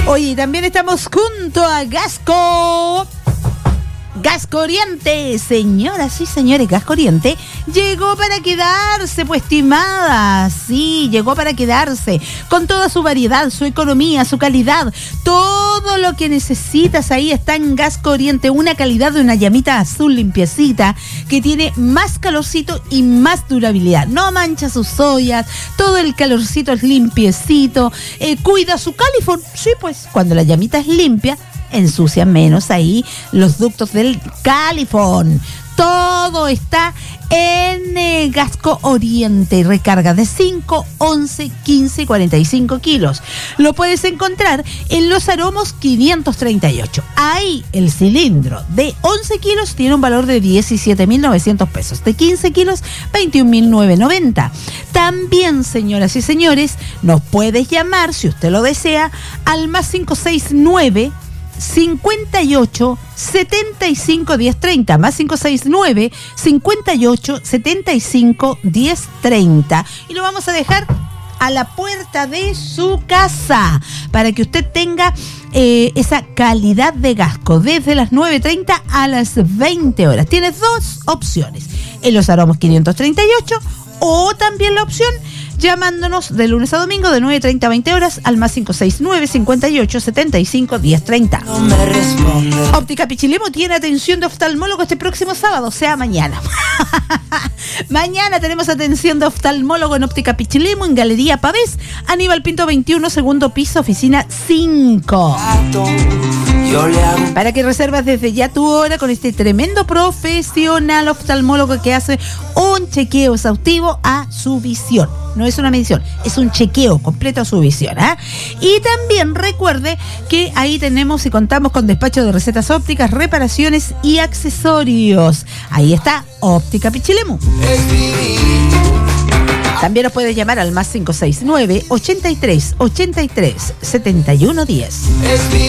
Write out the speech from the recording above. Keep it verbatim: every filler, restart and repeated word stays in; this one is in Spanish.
Oye, también estamos junto a Gasco. Gasco Oriente, señoras y señores, Gasco Oriente llegó para quedarse, pues, estimada. Sí, llegó para quedarse, con toda su variedad, su economía, su calidad, todo lo que necesitas ahí está en Gasco Oriente. Una calidad de una llamita azul limpiecita que tiene más calorcito y más durabilidad. No mancha sus ollas, todo el calorcito es limpiecito, eh, cuida su califón. Sí, pues, cuando la llamita es limpia, ensucia menos ahí los ductos del califón. Todo está en eh, Gasco Oriente. Recarga de cinco, once, quince y cuarenta y cinco kilos. Lo puedes encontrar en Los Aromos quinientos treinta y ocho. Ahí el cilindro de once kilos tiene un valor de diecisiete mil novecientos pesos. De quince kilos, veintiún mil novecientos noventa. También, señoras y señores, nos puedes llamar, si usted lo desea, al más cinco seis nueve, cincuenta y ocho, setenta y cinco, diez treinta, más cinco seis nueve, cincuenta y ocho, setenta y cinco, diez treinta. Y lo vamos a dejar a la puerta de su casa para que usted tenga eh, esa calidad de Gasco desde las nueve treinta a las veinte horas. Tienes dos opciones: en Los Aromos quinientos treinta y ocho, o también la opción llamándonos de lunes a domingo de nueve treinta a veinte horas al más cinco seis nueve, cincuenta y ocho, setenta y cinco, diez treinta. No me responde. Óptica Pichilemu tiene atención de oftalmólogo este próximo sábado, o sea, mañana. Mañana tenemos atención de oftalmólogo en Óptica Pichilemu, en Galería Pavés, Aníbal Pinto veintiuno, segundo piso, oficina cinco. Para que reservas desde ya tu hora con este tremendo profesional oftalmólogo que hace un chequeo exhaustivo a su visión. No es una medición, es un chequeo completo a su visión, ¿eh? Y también recuerde que ahí tenemos y contamos con despacho de recetas ópticas, reparaciones y accesorios. Ahí está Óptica Pichilemu. También nos puede llamar al más cinco seis nueve, ochenta y tres, ochenta y tres, setenta y uno diez.